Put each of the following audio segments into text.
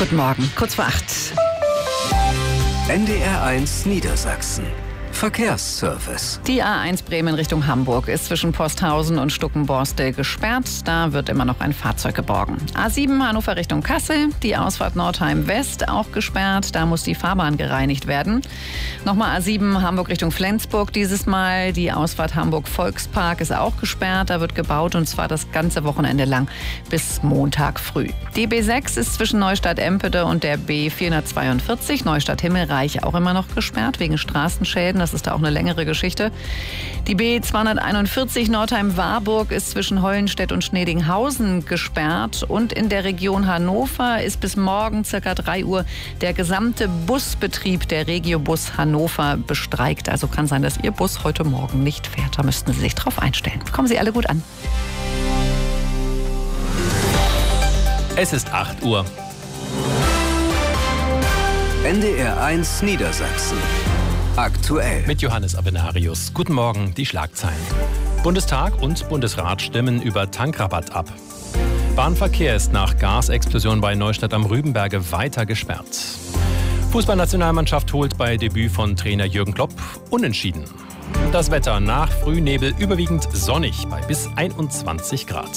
Guten Morgen, kurz vor 8. NDR1 Niedersachsen. Verkehrsservice. Die A1 Bremen Richtung Hamburg ist zwischen Posthausen und Stuckenborstel gesperrt. Da wird immer noch ein Fahrzeug geborgen. A7 Hannover Richtung Kassel. Die Ausfahrt Nordheim West auch gesperrt. Da muss die Fahrbahn gereinigt werden. Nochmal A7 Hamburg Richtung Flensburg. Dieses Mal die Ausfahrt Hamburg Volkspark ist auch gesperrt. Da wird gebaut und zwar das ganze Wochenende lang bis Montag früh. Die B6 ist zwischen Neustadt-Empede und der B442 Neustadt-Himmelreich auch immer noch gesperrt wegen Straßenschäden. Das ist da auch eine längere Geschichte. Die B241 Nordheim-Warburg ist zwischen Hollenstedt und Schnedinghausen gesperrt. Und in der Region Hannover ist bis morgen ca. 3 Uhr der gesamte Busbetrieb der Regiobus Hannover bestreikt. Also kann sein, dass Ihr Bus heute Morgen nicht fährt. Da müssten Sie sich drauf einstellen. Kommen Sie alle gut an. Es ist 8 Uhr. NDR1 Niedersachsen. Aktuell. Mit Johannes Avenarius. Guten Morgen, die Schlagzeilen. Bundestag und Bundesrat stimmen über Tankrabatt ab. Bahnverkehr ist nach Gasexplosion bei Neustadt am Rübenberge weiter gesperrt. Fußballnationalmannschaft holt bei Debüt von Trainer Jürgen Klopp unentschieden. Das Wetter nach Frühnebel überwiegend sonnig bei bis 21 Grad.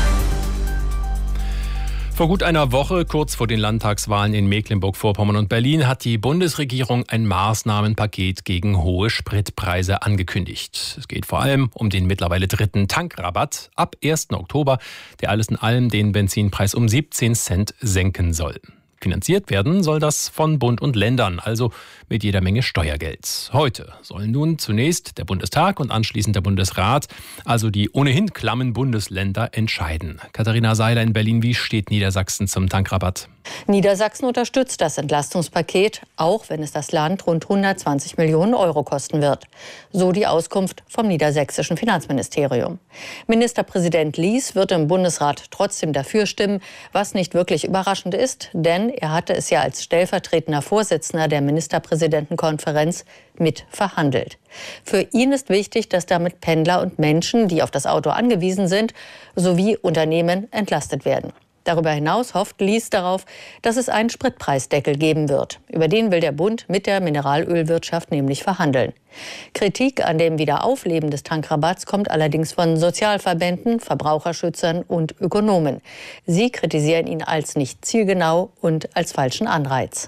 Vor gut einer Woche, kurz vor den Landtagswahlen in Mecklenburg-Vorpommern und Berlin, hat die Bundesregierung ein Maßnahmenpaket gegen hohe Spritpreise angekündigt. Es geht vor allem um den mittlerweile 3. Tankrabatt ab 1. Oktober, der alles in allem den Benzinpreis um 17 Cent senken soll. Finanziert werden soll das von Bund und Ländern, also mit jeder Menge Steuergeld. Heute sollen nun zunächst der Bundestag und anschließend der Bundesrat, also die ohnehin klammen Bundesländer, entscheiden. Katharina Seiler in Berlin, wie steht Niedersachsen zum Tankrabatt? Niedersachsen unterstützt das Entlastungspaket, auch wenn es das Land rund 120 Millionen Euro kosten wird. So die Auskunft vom niedersächsischen Finanzministerium. Ministerpräsident Lies wird im Bundesrat trotzdem dafür stimmen, was nicht wirklich überraschend ist, denn er hatte es ja als stellvertretender Vorsitzender der Ministerpräsidentenkonferenz mit verhandelt. Für ihn ist wichtig, dass damit Pendler und Menschen, die auf das Auto angewiesen sind, sowie Unternehmen entlastet werden. Darüber hinaus hofft Lies darauf, dass es einen Spritpreisdeckel geben wird. Über den will der Bund mit der Mineralölwirtschaft nämlich verhandeln. Kritik an dem Wiederaufleben des Tankrabatts kommt allerdings von Sozialverbänden, Verbraucherschützern und Ökonomen. Sie kritisieren ihn als nicht zielgenau und als falschen Anreiz.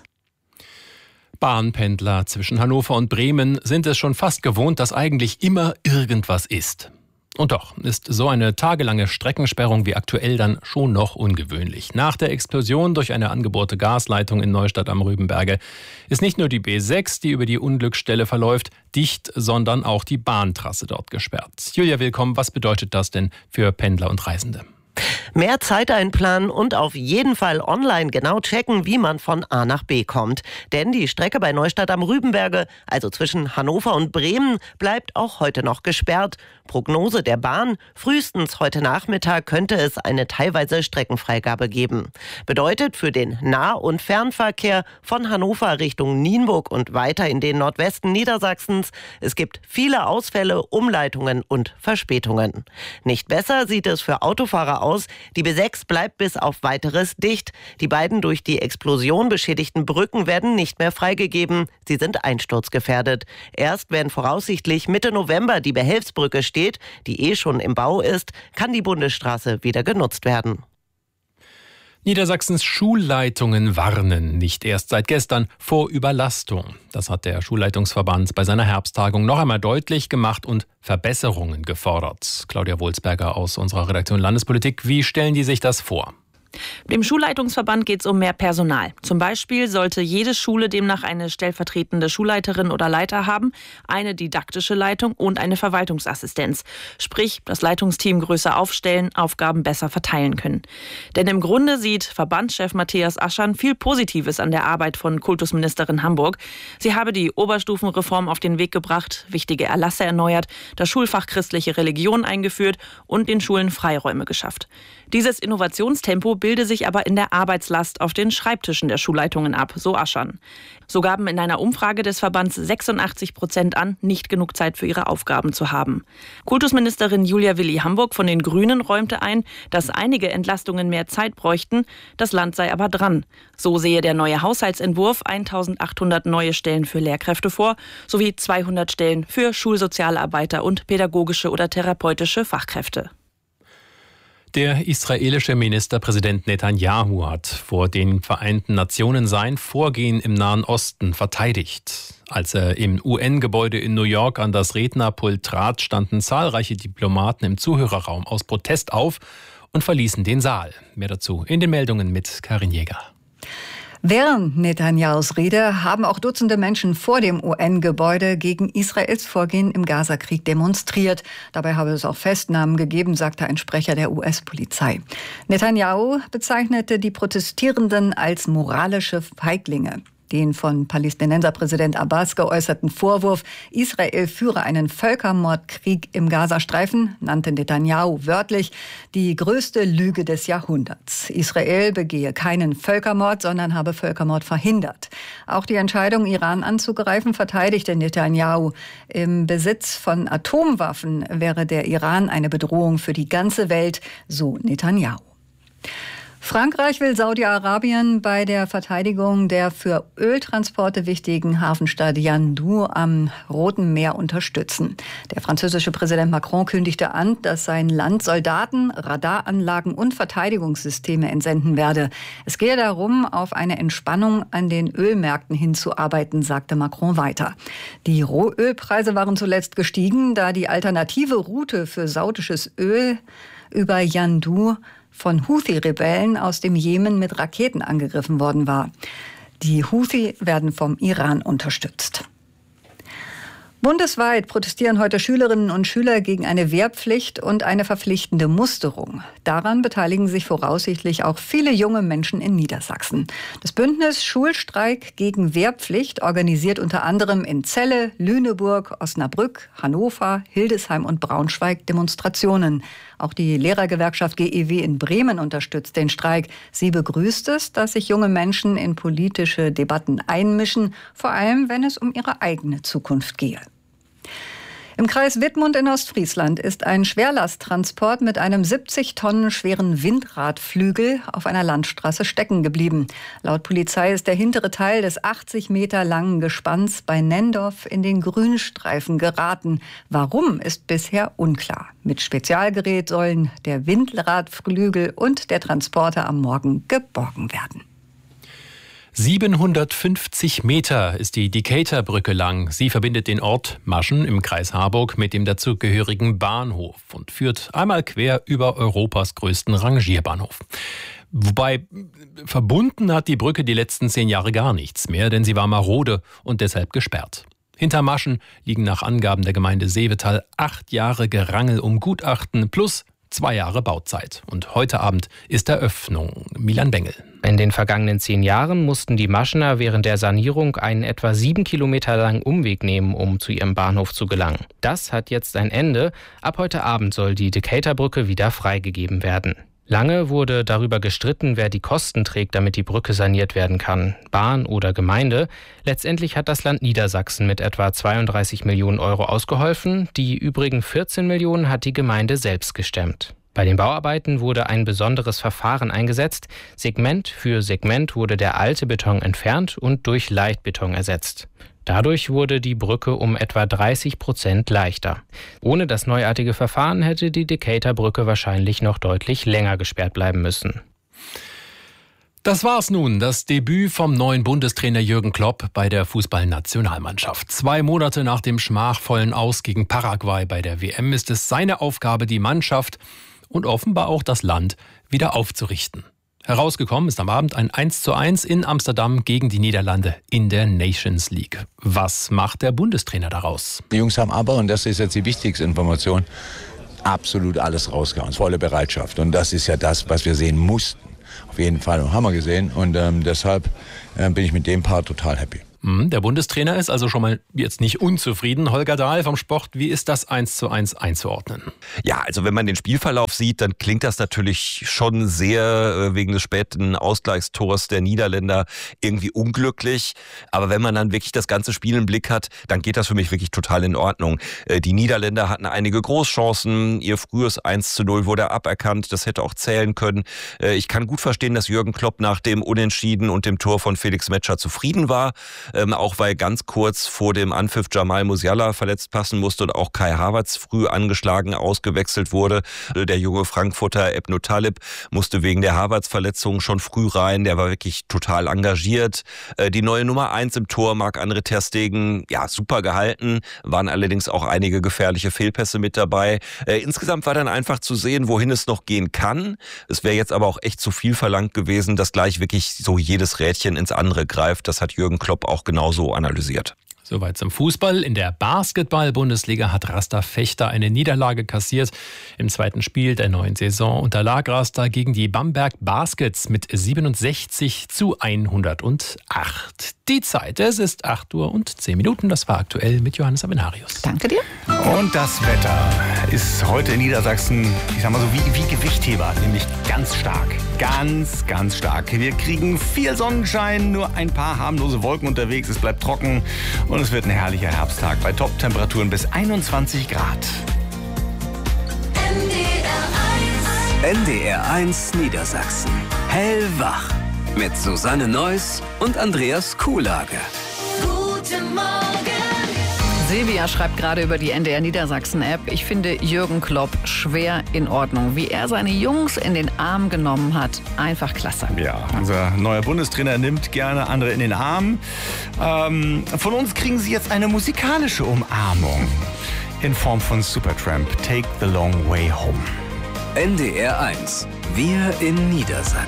Bahnpendler zwischen Hannover und Bremen sind es schon fast gewohnt, dass eigentlich immer irgendwas ist. Und doch ist so eine tagelange Streckensperrung wie aktuell dann schon noch ungewöhnlich. Nach der Explosion durch eine angebohrte Gasleitung in Neustadt am Rübenberge ist nicht nur die B6, die über die Unglücksstelle verläuft, dicht, sondern auch die Bahntrasse dort gesperrt. Julia, willkommen. Was bedeutet das denn für Pendler und Reisende? Mehr Zeit einplanen und auf jeden Fall online genau checken, wie man von A nach B kommt. Denn die Strecke bei Neustadt am Rübenberge, also zwischen Hannover und Bremen, bleibt auch heute noch gesperrt. Prognose der Bahn: frühestens heute Nachmittag könnte es eine teilweise Streckenfreigabe geben. Bedeutet für den Nah- und Fernverkehr von Hannover Richtung Nienburg und weiter in den Nordwesten Niedersachsens: es gibt viele Ausfälle, Umleitungen und Verspätungen. Nicht besser sieht es für Autofahrer aus. Die B6 bleibt bis auf Weiteres dicht. Die beiden durch die Explosion beschädigten Brücken werden nicht mehr freigegeben. Sie sind einsturzgefährdet. Erst wenn voraussichtlich Mitte November die Behelfsbrücke steht, die schon im Bau ist, kann die Bundesstraße wieder genutzt werden. Niedersachsens Schulleitungen warnen nicht erst seit gestern vor Überlastung. Das hat der Schulleitungsverband bei seiner Herbsttagung noch einmal deutlich gemacht und Verbesserungen gefordert. Claudia Wohlsberger aus unserer Redaktion Landespolitik, wie stellen die sich das vor? Dem Schulleitungsverband geht es um mehr Personal. Zum Beispiel sollte jede Schule demnach eine stellvertretende Schulleiterin oder Leiter haben, eine didaktische Leitung und eine Verwaltungsassistenz. Sprich, das Leitungsteam größer aufstellen, Aufgaben besser verteilen können. Denn im Grunde sieht Verbandschef Matthias Aschern viel Positives an der Arbeit von Kultusministerin Hamburg. Sie habe die Oberstufenreform auf den Weg gebracht, wichtige Erlasse erneuert, das Schulfach christliche Religion eingeführt und den Schulen Freiräume geschafft. Dieses Innovationstempo bilde sich aber in der Arbeitslast auf den Schreibtischen der Schulleitungen ab, so Aschern. So gaben in einer Umfrage des Verbands 86% an, nicht genug Zeit für ihre Aufgaben zu haben. Kultusministerin Julia Willi-Hamburg von den Grünen räumte ein, dass einige Entlastungen mehr Zeit bräuchten, das Land sei aber dran. So sehe der neue Haushaltsentwurf 1800 neue Stellen für Lehrkräfte vor, sowie 200 Stellen für Schulsozialarbeiter und pädagogische oder therapeutische Fachkräfte. Der israelische Ministerpräsident Netanyahu hat vor den Vereinten Nationen sein Vorgehen im Nahen Osten verteidigt. Als er im UN-Gebäude in New York an das Rednerpult trat, standen zahlreiche Diplomaten im Zuhörerraum aus Protest auf und verließen den Saal. Mehr dazu in den Meldungen mit Karin Jäger. Während Netanyahus Rede haben auch Dutzende Menschen vor dem UN-Gebäude gegen Israels Vorgehen im Gazakrieg demonstriert. Dabei habe es auch Festnahmen gegeben, sagte ein Sprecher der US-Polizei. Netanyahu bezeichnete die Protestierenden als moralische Feiglinge. Den von Palästinenserpräsident Abbas geäußerten Vorwurf, Israel führe einen Völkermordkrieg im Gazastreifen, nannte Netanyahu wörtlich die größte Lüge des Jahrhunderts. Israel begehe keinen Völkermord, sondern habe Völkermord verhindert. Auch die Entscheidung, Iran anzugreifen, verteidigte Netanyahu. Im Besitz von Atomwaffen wäre der Iran eine Bedrohung für die ganze Welt, so Netanyahu. Frankreich will Saudi-Arabien bei der Verteidigung der für Öltransporte wichtigen Hafenstadt Yandu am Roten Meer unterstützen. Der französische Präsident Macron kündigte an, dass sein Land Soldaten, Radaranlagen und Verteidigungssysteme entsenden werde. Es gehe darum, auf eine Entspannung an den Ölmärkten hinzuarbeiten, sagte Macron weiter. Die Rohölpreise waren zuletzt gestiegen, da die alternative Route für saudisches Öl über Yandu von Houthi-Rebellen aus dem Jemen mit Raketen angegriffen worden war. Die Houthi werden vom Iran unterstützt. Bundesweit protestieren heute Schülerinnen und Schüler gegen eine Wehrpflicht und eine verpflichtende Musterung. Daran beteiligen sich voraussichtlich auch viele junge Menschen in Niedersachsen. Das Bündnis Schulstreik gegen Wehrpflicht organisiert unter anderem in Celle, Lüneburg, Osnabrück, Hannover, Hildesheim und Braunschweig Demonstrationen. Auch die Lehrergewerkschaft GEW in Bremen unterstützt den Streik. Sie begrüßt es, dass sich junge Menschen in politische Debatten einmischen, vor allem wenn es um ihre eigene Zukunft gehe. Im Kreis Wittmund in Ostfriesland ist ein Schwerlasttransport mit einem 70 Tonnen schweren Windradflügel auf einer Landstraße stecken geblieben. Laut Polizei ist der hintere Teil des 80 Meter langen Gespanns bei Nendorf in den Grünstreifen geraten. Warum, ist bisher unklar. Mit Spezialgerät sollen der Windradflügel und der Transporter am Morgen geborgen werden. 750 Meter ist die Decatur-Brücke lang. Sie verbindet den Ort Maschen im Kreis Harburg mit dem dazugehörigen Bahnhof und führt einmal quer über Europas größten Rangierbahnhof. Wobei verbunden hat die Brücke die letzten 10 Jahre gar nichts mehr, denn sie war marode und deshalb gesperrt. Hinter Maschen liegen nach Angaben der Gemeinde Seevetal 8 Jahre Gerangel um Gutachten plus 2 Jahre Bauzeit. Und heute Abend ist Eröffnung. Milan Bengel. In den vergangenen 10 Jahren mussten die Maschener während der Sanierung einen etwa 7 Kilometer langen Umweg nehmen, um zu ihrem Bahnhof zu gelangen. Das hat jetzt ein Ende. Ab heute Abend soll die Decatur-Brücke wieder freigegeben werden. Lange wurde darüber gestritten, wer die Kosten trägt, damit die Brücke saniert werden kann, Bahn oder Gemeinde. Letztendlich hat das Land Niedersachsen mit etwa 32 Millionen Euro ausgeholfen. Die übrigen 14 Millionen hat die Gemeinde selbst gestemmt. Bei den Bauarbeiten wurde ein besonderes Verfahren eingesetzt. Segment für Segment wurde der alte Beton entfernt und durch Leichtbeton ersetzt. Dadurch wurde die Brücke um etwa 30% leichter. Ohne das neuartige Verfahren hätte die Decatur-Brücke wahrscheinlich noch deutlich länger gesperrt bleiben müssen. Das war's nun, das Debüt vom neuen Bundestrainer Jürgen Klopp bei der Fußballnationalmannschaft. 2 Monate nach dem schmachvollen Aus gegen Paraguay bei der WM ist es seine Aufgabe, die Mannschaft und offenbar auch das Land wieder aufzurichten. Herausgekommen ist am Abend ein 1:1 in Amsterdam gegen die Niederlande in der Nations League. Was macht der Bundestrainer daraus? Die Jungs haben aber, und das ist jetzt die wichtigste Information, absolut alles rausgehauen. Volle Bereitschaft. Und das ist ja das, was wir sehen mussten. Auf jeden Fall haben wir gesehen. Und deshalb bin ich mit dem Part total happy. Der Bundestrainer ist also schon mal jetzt nicht unzufrieden. Holger Dahl vom Sport, wie ist das 1:1 einzuordnen? Ja, also wenn man den Spielverlauf sieht, dann klingt das natürlich schon sehr wegen des späten Ausgleichstors der Niederländer irgendwie unglücklich. Aber wenn man dann wirklich das ganze Spiel im Blick hat, dann geht das für mich wirklich total in Ordnung. Die Niederländer hatten einige Großchancen. Ihr frühes 1:0 wurde aberkannt. Das hätte auch zählen können. Ich kann gut verstehen, dass Jürgen Klopp nach dem Unentschieden und dem Tor von Felix Metscher zufrieden war. Auch weil ganz kurz vor dem Anpfiff Jamal Musiala verletzt passen musste und auch Kai Havertz früh angeschlagen ausgewechselt wurde. Der junge Frankfurter Ebnu Talib musste wegen der Havertz-Verletzung schon früh rein. Der war wirklich total engagiert. Die neue Nummer 1 im Tor, Marc-André ter Stegen, ja, super gehalten. Waren allerdings auch einige gefährliche Fehlpässe mit dabei. Insgesamt war dann einfach zu sehen, wohin es noch gehen kann. Es wäre jetzt aber auch echt zu viel verlangt gewesen, dass gleich wirklich so jedes Rädchen ins andere greift. Das hat Jürgen Klopp auch genauso analysiert. Soweit zum Fußball. In der Basketball-Bundesliga hat Rasta Fechter eine Niederlage kassiert. Im zweiten Spiel der neuen Saison unterlag Rasta gegen die Bamberg Baskets mit 67:108. Die Zeit, es ist 8:10 Uhr. Das war aktuell mit Johannes Avenarius. Danke dir. Und das Wetter ist heute in Niedersachsen, ich sag mal so, wie Gewichtheber, nämlich ganz stark. Ganz, ganz stark. Wir kriegen viel Sonnenschein, nur ein paar harmlose Wolken unterwegs. Es bleibt trocken und es wird ein herrlicher Herbsttag bei Top-Temperaturen bis 21 Grad. NDR 1 Niedersachsen. Hellwach. Mit Susanne Neuss und Andreas Kuhlage. Guten Morgen. Silvia schreibt gerade über die NDR Niedersachsen-App. Ich finde Jürgen Klopp schwer in Ordnung. Wie er seine Jungs in den Arm genommen hat, einfach klasse. Ja, unser neuer Bundestrainer nimmt gerne andere in den Arm. Von uns kriegen sie jetzt eine musikalische Umarmung in Form von Supertramp. Take the long way home. NDR 1. Wir in Niedersachsen.